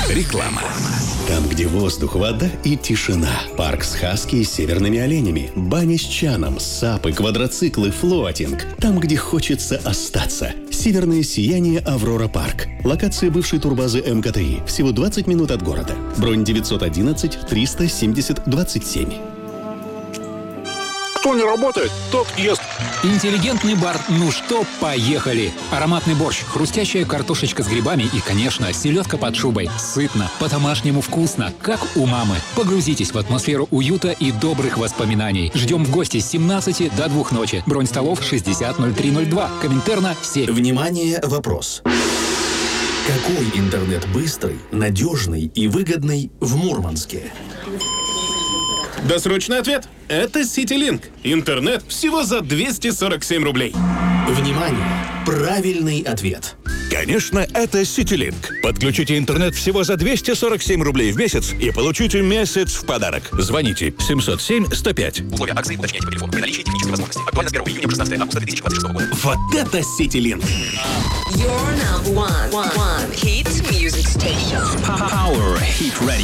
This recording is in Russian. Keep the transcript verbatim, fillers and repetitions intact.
Реклама. Там, где воздух, вода и тишина. Парк с хаски и северными оленями. Баня с чаном, сапы, квадроциклы, флоатинг. Там, где хочется остаться. Северное сияние Аврора Парк. Локация бывшей турбазы эм ка тэ и. Всего двадцать минут от города. Бронь девятьсот одиннадцать триста семьдесят двадцать семь. Кто не работает, тот ест. Интеллигентный бар «Ну что, поехали!» Ароматный борщ, хрустящая картошечка с грибами и, конечно, селедка под шубой. Сытно, по-домашнему вкусно, как у мамы. Погрузитесь в атмосферу уюта и добрых воспоминаний. Ждем в гости с семнадцати до двух ночи. Бронь столов шестьдесят ноль три ноль два. Коминтерна семь. Внимание, вопрос. Какой интернет быстрый, надежный и выгодный в Мурманске? Досрочный ответ – это Ситилинк. Интернет всего за двести сорок семь рублей. Внимание! Правильный ответ. Конечно, это Ситилинк. Подключите интернет всего за двести сорок семь рублей в месяц и получите месяц в подарок. Звоните семьсот семь сто пять. Условия акции уточняйте по телефону при наличии технической возможности. Актуально с первого июня по шестнадцатое августа две тысячи двадцать шестого года. Вот это Ситилинк! Your number one, one, one hit music station. Power Hit Radio.